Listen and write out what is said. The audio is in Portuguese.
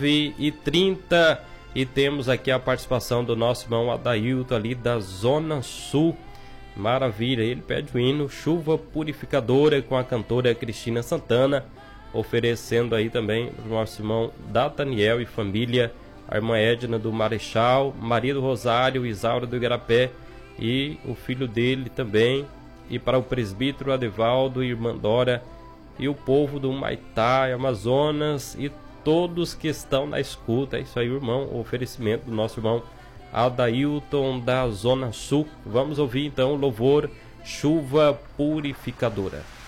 9h30. E temos aqui a participação do nosso irmão Adailton ali da Zona Sul. Maravilha, ele pede o hino Chuva Purificadora com a cantora Cristina Santana, oferecendo aí também o nosso irmão Dataniel e família, a irmã Edna do Marechal, Maria do Rosário, Isaura do Igarapé e o filho dele também, e para o presbítero Adevaldo e irmã Dora e o povo do Humaitá, Amazonas e todos que estão na escuta. É isso aí, irmão, o oferecimento do nosso irmão Adailton da Zona Sul. Vamos ouvir então o louvor Chuva Purificadora.